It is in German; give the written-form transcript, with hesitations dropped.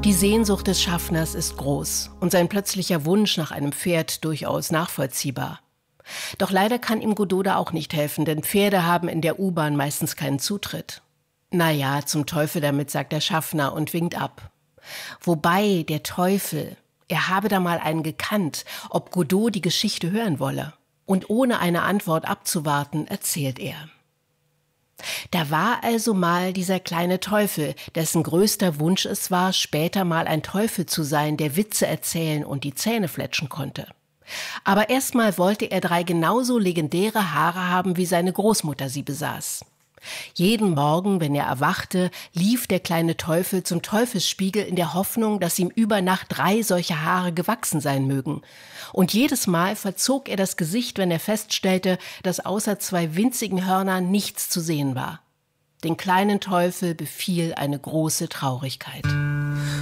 Die Sehnsucht des Schaffners ist groß und sein plötzlicher Wunsch nach einem Pferd durchaus nachvollziehbar. Doch leider kann ihm Godot da auch nicht helfen, denn Pferde haben in der U-Bahn meistens keinen Zutritt. Naja, zum Teufel damit, sagt der Schaffner und winkt ab. Wobei der Teufel, er habe da mal einen gekannt, ob Godot die Geschichte hören wolle. Und ohne eine Antwort abzuwarten, erzählt er. Da war also mal dieser kleine Teufel, dessen größter Wunsch es war, später mal ein Teufel zu sein, der Witze erzählen und die Zähne fletschen konnte. Aber erstmal wollte er 3 genauso legendäre Haare haben, wie seine Großmutter sie besaß. Jeden Morgen, wenn er erwachte, lief der kleine Teufel zum Teufelsspiegel in der Hoffnung, dass ihm über Nacht 3 solche Haare gewachsen sein mögen. Und jedes Mal verzog er das Gesicht, wenn er feststellte, dass außer 2 winzigen Hörnern nichts zu sehen war. Den kleinen Teufel befiel eine große Traurigkeit.